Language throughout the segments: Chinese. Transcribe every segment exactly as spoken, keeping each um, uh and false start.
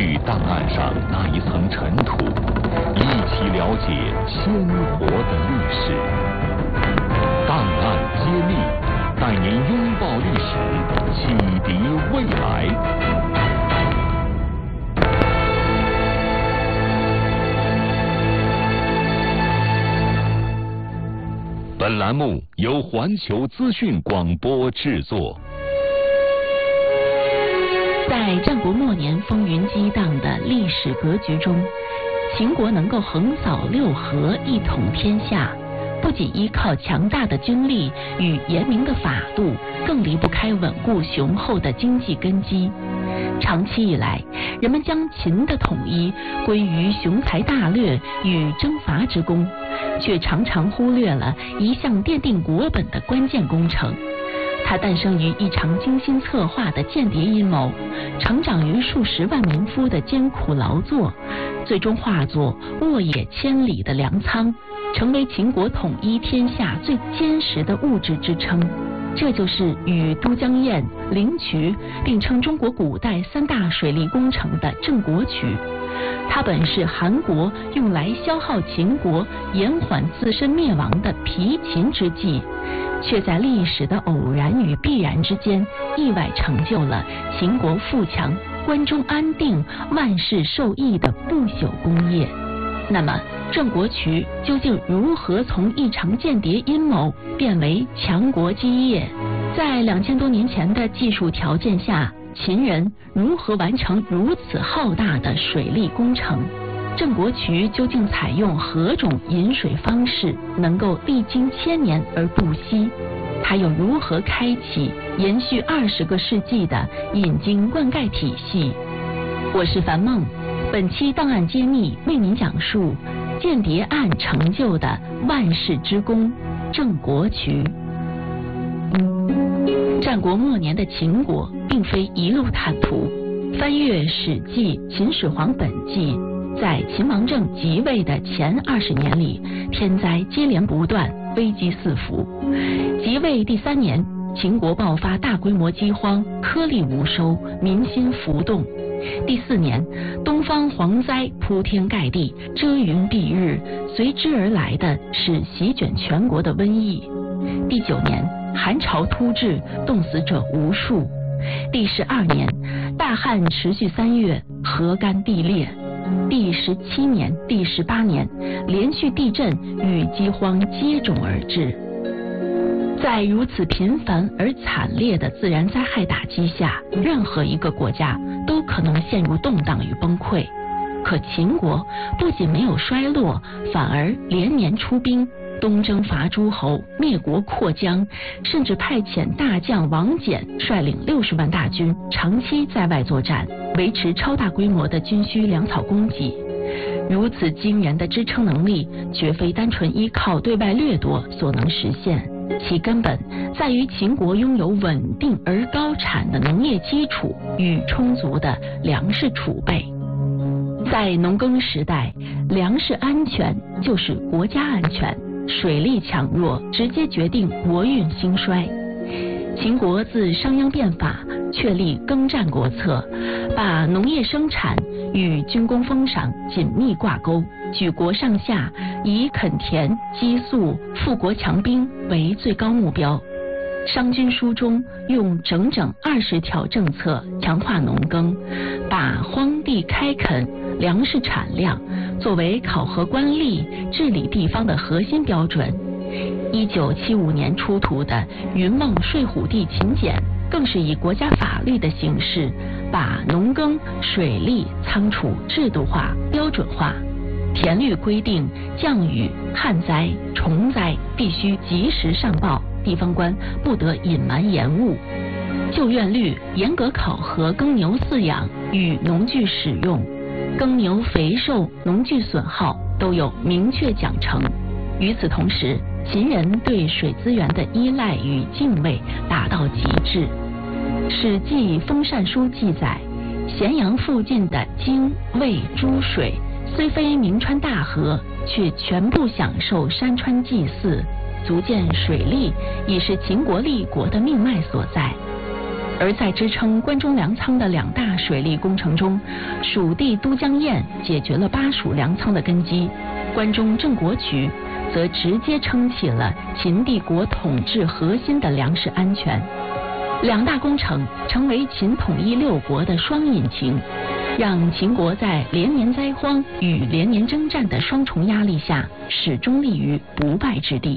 去档案上那一层尘土，一起了解鲜活的历史。档案揭秘，带您拥抱历史，启迪未来。本栏目由环球资讯广播制作。 在战国末年风云激荡的历史格局中，秦国能够横扫六合，一统天下，不仅依靠强大的军力与严明的法度，更离不开稳固雄厚的经济根基。长期以来，人们将秦的统一归于雄才大略与征伐之功，却常常忽略了一项奠定国本的关键工程。它诞生于一场精心策划的间谍阴谋，成长于数十万民夫的艰苦劳作，最终化作沃野千里的粮仓，成为秦国统一天下最坚实的物质支撑。这就是与都江堰、灵渠并称中国古代三大水利工程的郑国渠。它本是韩国用来消耗秦国、延缓自身灭亡的疲秦之计，却在历史的偶然与必然之间，意外成就了秦国富强、关中安定、万世受益的不朽功业。那么郑国渠究竟如何从一场间谍阴谋变为强国基业？在两千多年前的技术条件下，秦人如何完成如此浩大的水利工程？郑国渠究竟采用何种引水方式，能够历经千年而不息？它又如何开启延续二十个世纪的引经灌溉体系？我是樊梦，本期档案揭秘为您讲述间谍案成就的万世之功——郑国渠。战国末年的秦国并非一路坦途，翻阅《史记·秦始皇本纪》，在秦王政即位的前二十年里，天灾接连不断，危机四伏。即位第三年，秦国爆发大规模饥荒，颗粒无收，民心浮动。第四年，东方蝗灾铺天盖地，遮云蔽日，随之而来的是席卷全国的瘟疫。第九年，寒潮突至，冻死者无数。第十二年，大旱持续三月，河干地裂。第十七年、第十八年，连续地震与饥荒接踵而至。在如此频繁而惨烈的自然灾害打击下，任何一个国家都可能陷入动荡与崩溃。可秦国不仅没有衰落，反而连年出兵，东征伐诸侯，灭国扩疆，甚至派遣大将王翦率领六十万大军长期在外作战，维持超大规模的军需粮草供给。如此惊人的支撑能力，绝非单纯依靠对外掠夺所能实现，其根本在于秦国拥有稳定而高产的农业基础与充足的粮食储备。在农耕时代，粮食安全就是国家安全，水利强弱直接决定国运兴衰。秦国自商鞅变法确立耕战国策，把农业生产与军功封赏紧密挂钩，举国上下以垦田、积粟、富国强兵为最高目标。商君书中用整整二十条政策强化农耕，把荒地开垦、粮食产量作为考核官吏、治理地方的核心标准。一九七五年出土的云梦睡虎地秦简，更是以国家法律的形式，把农耕、水利、仓储制度化、标准化。田律规定，降雨、旱灾、虫灾必须及时上报，地方官不得隐瞒延误。旧院律严格考核耕牛饲养与农具使用，耕牛肥瘦、农具损耗都有明确奖惩。与此同时，秦人对水资源的依赖与敬畏达到极致。《史记·封禅书》记载，咸阳附近的泾、渭、诸水，虽非名川大河，却全部享受山川祭祀，足见水利已是秦国立国的命脉所在。 而在支撑关中粮仓的两大水利工程中，蜀地都江堰解决了巴蜀粮仓的根基，关中郑国渠则直接撑起了秦帝国统治核心的粮食安全。两大工程成为秦统一六国的双引擎，让秦国在连年灾荒与连年征战的双重压力下，始终立于不败之地。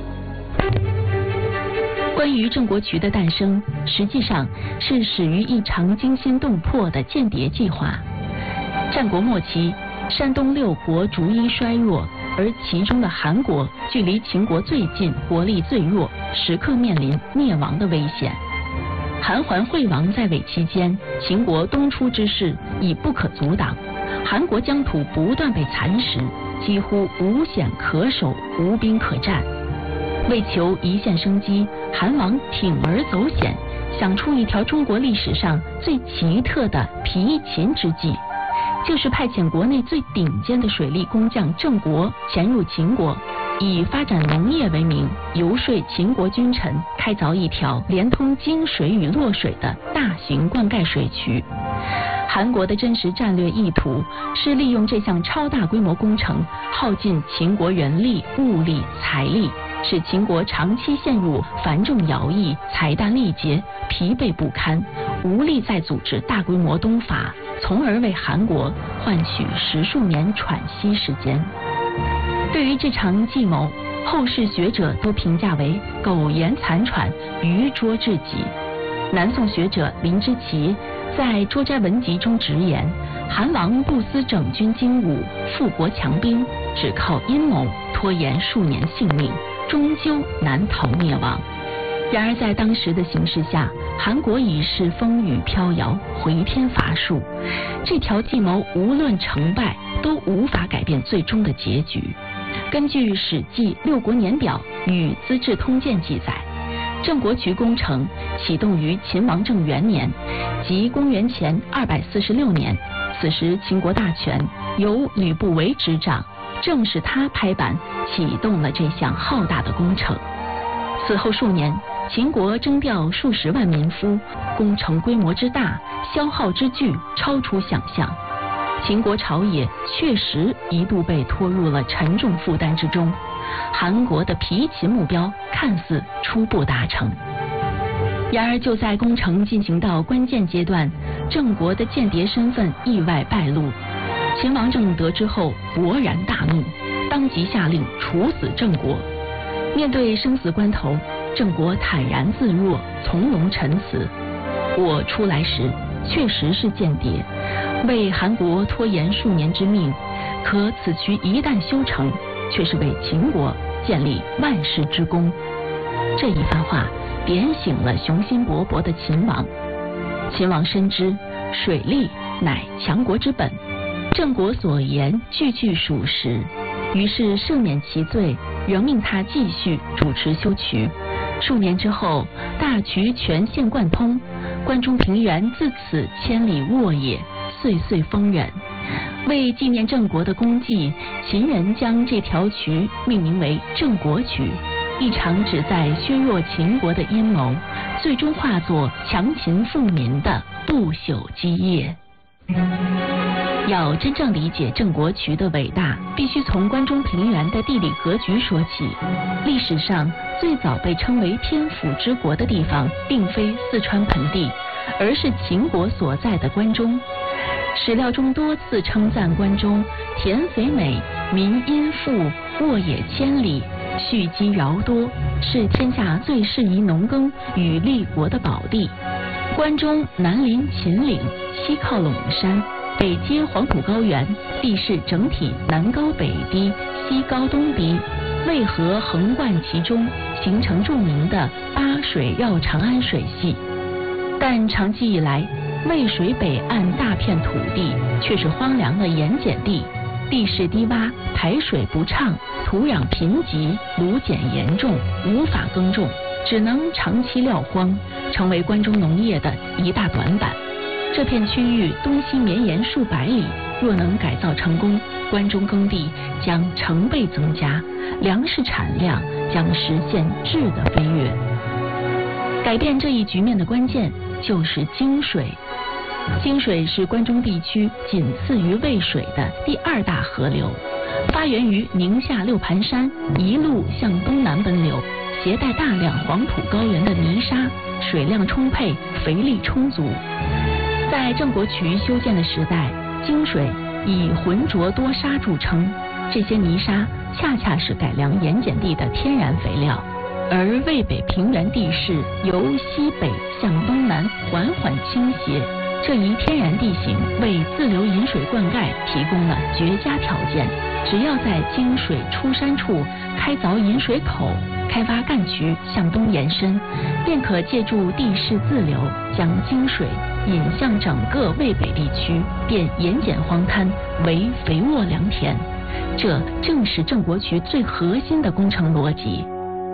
关于郑国渠的诞生，实际上是始于一场惊心动魄的间谍计划。战国末期，山东六国逐一衰弱，而其中的韩国距离秦国最近，国力最弱，时刻面临灭亡的危险。韩桓惠王在位期间，秦国东出之势已不可阻挡，韩国疆土不断被蚕食，几乎无险可守，无兵可战。为求一线生机，韩王铤而走险，想出一条中国历史上最奇特的疲秦之计，就是派遣国内最顶尖的水利工匠郑国潜入秦国，以发展农业为名，游说秦国君臣开凿一条连通泾水与洛水的大型灌溉水渠。韩国的真实战略意图是利用这项超大规模工程，耗尽秦国人力、物力、财力，使秦国长期陷入繁重徭役、财大力竭、疲惫不堪，无力再组织大规模东伐，从而为韩国换取十数年喘息时间。对于这场计谋，后世学者都评价为苟延残喘、愚拙至极。南宋学者林之奇在《捉斋文集》中直言，韩王不思整军精武、富国强兵，只靠阴谋拖延数年性命，终究难逃灭亡。然而在当时的形势下，韩国已是风雨飘摇、回天乏术，这条计谋无论成败，都无法改变最终的结局。根据《史记·六国年表》与《资治通鉴》记载，郑国渠工程启动于秦王政元年，即公元前二百四十六年。此时秦国大权由吕不韦执掌，正是他拍板启动了这项浩大的工程。此后数年，秦国征调数十万民夫，工程规模之大，消耗之巨，超出想象。秦国朝野确实一度被拖入了沉重负担之中，韩国的疲秦目标看似初步达成。然而就在工程进行到关键阶段，郑国的间谍身份意外败露，秦王政得知后勃然大怒，当即下令处死郑国。面对生死关头，郑国坦然自若，从容陈词：我出来时确实是间谍，为韩国拖延数年之命，可此渠一旦修成，却是为秦国建立万世之功。这一番话点醒了雄心勃勃的秦王。秦王深知水利乃强国之本，郑国所言句句属实，于是赦免其罪，仍命他继续主持修渠。数年之后，大渠全线贯通，关中平原自此千里沃野，岁岁丰稔。为纪念郑国的功绩，秦人将这条渠命名为郑国渠。一场旨在削弱秦国的阴谋，最终化作强秦富民的不朽基业。要真正理解郑国渠的伟大，必须从关中平原的地理格局说起。历史上最早被称为天府之国的地方，并非四川盆地，而是秦国所在的关中。史料中多次称赞关中田肥美，民殷富，沃野千里，蓄积饶多，是天下最适宜农耕与立国的宝地。关中南临秦岭，西靠陇山，北接黄土高原，地势整体南高北低，西高东低，渭河横贯其中，形成著名的八水绕长安水系。但长期以来，渭水北岸大片土地却是荒凉的盐碱地，地势低洼，排水不畅，土壤贫瘠，芦碱严重，无法耕种，只能长期撂荒，成为关中农业的一大短板。这片区域东西绵延数百里，若能改造成功，关中耕地将成倍增加，粮食产量将实现质的飞跃。改变这一局面的关键就是泾水。泾水是关中地区仅次于渭水的第二大河流，发源于宁夏六盘山，一路向东南奔流，携带大量黄土高原的泥沙，水量充沛，肥力充足。在郑国渠修建的时代，泾水以浑浊多沙著称，这些泥沙恰恰是改良盐碱地的天然肥料。而渭北平原地势由西北向东南缓缓倾斜，这一天然地形为自流引水灌溉提供了绝佳条件。只要在泾水出山处开凿引水口，开挖干渠向东延伸，便可借助地势自流，将泾水引向整个渭北地区，便盐碱荒滩为肥沃良田。这正是郑国渠最核心的工程逻辑。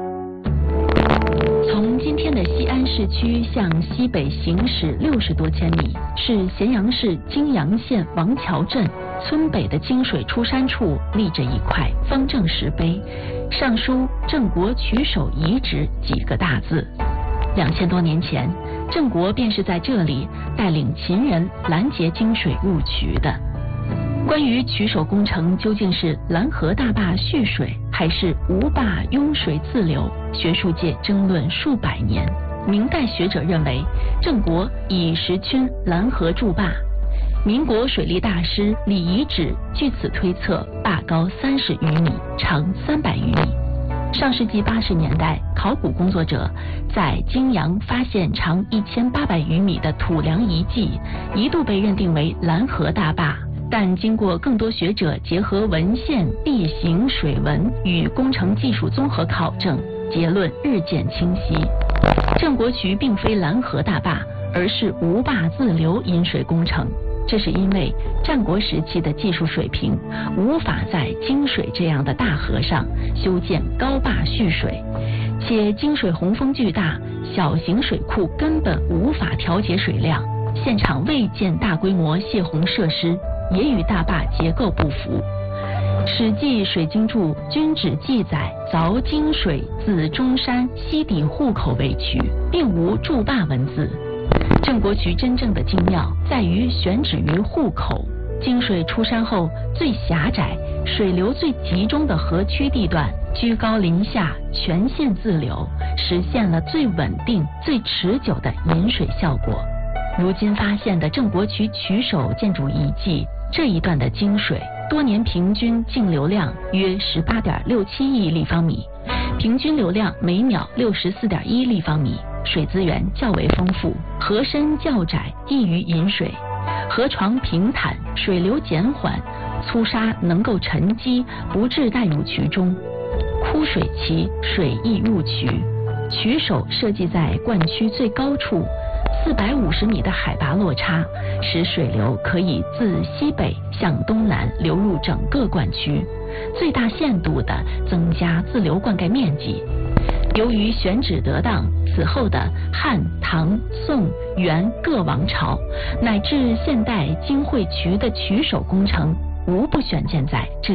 从今天的西安市区向西北行驶六十多千米，是咸阳市泾阳县王桥镇村北的泾水出山处立着一块方正石碑，上书“郑国渠首遗址”几个大字。两千多年前，郑国便是在这里带领秦人拦截泾水入渠的。关于渠首工程究竟是拦河大坝蓄水，还是吴坝拥水自流，学术界争论数百年。明代学者认为，郑国以石渠拦河筑坝。民国水利大师李遗址据此推测，坝高三十余米，长三百余米。上世纪八十年代，考古工作者在泾阳发现长一千八百余米的土梁遗迹，一度被认定为拦河大坝。但经过更多学者结合文献、地形、水文与工程技术综合考证，结论日渐清晰。郑国渠并非拦河大坝，而是无坝自流引水工程。这是因为战国时期的技术水平无法在泾水这样的大河上修建高坝蓄水，且泾水洪峰巨大，小型水库根本无法调节水量，现场未建大规模泄洪设施，也与大坝结构不符。《史记·水经注·均指》记载，凿泾水自中山西底户口为渠，并无筑坝文字。郑国渠真正的精妙在于选址于户口，泾水出山后最狭窄、水流最集中的河曲地段，居高临下，全线自流，实现了最稳定、最持久的引水效果。如今发现的郑国渠渠首建筑遗迹，这一段的泾水多年平均净流量约十八点六七亿立方米，平均流量每秒六十四点一立方米，水资源较为丰富，河深较窄，易于引水，河床平坦，水流减缓，粗沙能够沉积，不致带入渠中。枯水期水易入渠，渠首设计在灌区最高处，四百五十米的海拔落差，使水流可以自西北向东南流入整个灌区，最大限度地增加自流灌溉面积。由于选址得当，此后的汉、唐、宋、元各王朝，乃至现代泾汇渠的渠首工程，无不选建在这